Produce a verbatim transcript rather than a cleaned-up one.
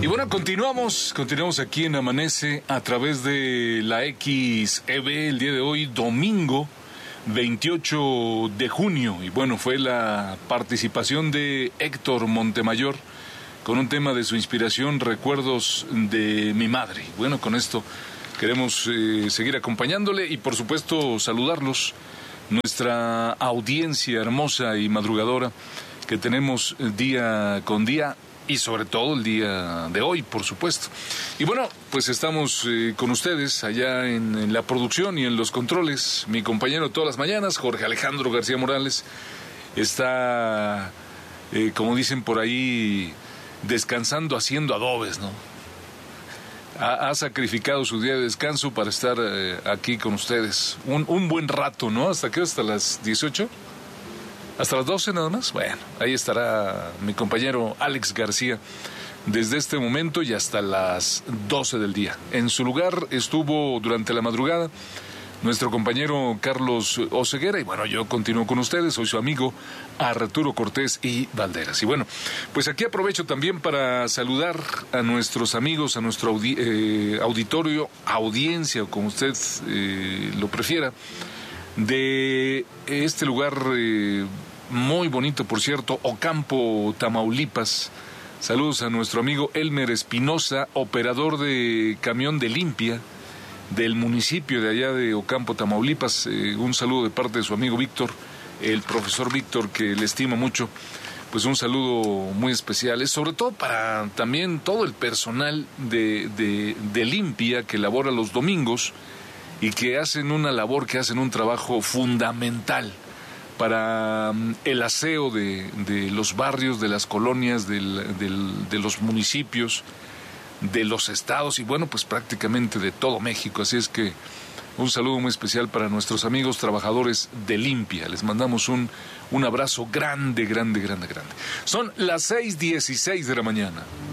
Y bueno, continuamos, continuamos aquí en Amanece a través de la X E B el día de hoy, domingo veintiocho de junio. Y bueno, fue la participación de Héctor Montemayor con un tema de su inspiración, Recuerdos de mi madre. Bueno, con esto queremos eh, seguir acompañándole y por supuesto saludarlos, nuestra audiencia hermosa y madrugadora que tenemos día con día y sobre todo el día de hoy, por supuesto. Y bueno, pues estamos eh, con ustedes allá en, en la producción y en los controles. Mi compañero todas las mañanas, Jorge Alejandro García Morales, está, eh, como dicen por ahí, descansando haciendo adobes, ¿no? Ha, ha sacrificado su día de descanso para estar eh, aquí con ustedes. Un, un buen rato, ¿no? ¿Hasta qué? ¿Hasta las dieciocho? ¿Hasta las doce nada más? Bueno, ahí estará mi compañero Alex García desde este momento y hasta las doce del día. En su lugar estuvo durante la madrugada nuestro compañero Carlos Oseguera y bueno, yo continúo con ustedes, soy su amigo Arturo Cortés y Valderas. Y bueno, pues aquí aprovecho también para saludar a nuestros amigos, a nuestro audi eh, auditorio, audiencia, o como usted eh, lo prefiera, de este lugar eh, muy bonito, por cierto, Ocampo, Tamaulipas. Saludos a nuestro amigo Elmer Espinosa, operador de camión de limpia del municipio de allá de Ocampo, Tamaulipas. Eh, un saludo de parte de su amigo Víctor, el profesor Víctor, que le estima mucho. Pues un saludo muy especial, es sobre todo para también todo el personal de, de, de limpia que labora los domingos y que hacen una labor, que hacen un trabajo fundamental para um, el aseo de, de los barrios, de las colonias, del, del, de los municipios, de los estados y bueno, pues prácticamente de todo México. Así es que un saludo muy especial para nuestros amigos trabajadores de limpia. Les mandamos un, un abrazo grande, grande, grande, grande. Son las seis dieciséis de la mañana.